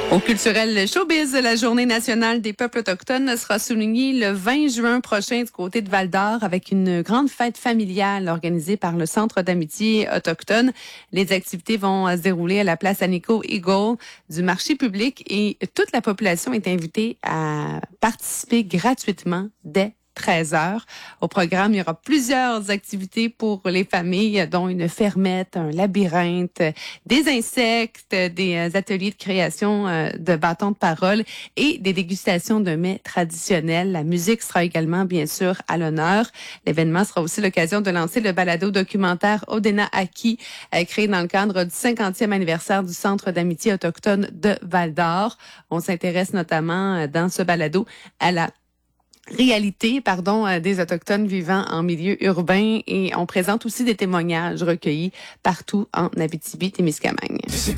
Au culturel showbiz, la Journée nationale des peuples autochtones sera soulignée le 20 juin prochain du côté de Val-d'Or avec une grande fête familiale organisée par le Centre d'amitié autochtone. Les activités vont se dérouler à la place Anico Eagle du marché public et toute la population est invitée à participer gratuitement dès 13 heures. Au programme, il y aura plusieurs activités pour les familles, dont une fermette, un labyrinthe, des insectes, des ateliers de création de bâtons de parole et des dégustations de mets traditionnels. La musique sera également, bien sûr, à l'honneur. L'événement sera aussi l'occasion de lancer le balado documentaire Odena Aki, créé dans le cadre du 50e anniversaire du Centre d'amitié autochtone de Val-d'Or. On s'intéresse notamment dans ce balado à la réalité, des Autochtones vivant en milieu urbain et on présente aussi des témoignages recueillis partout en Abitibi-Témiscamingue.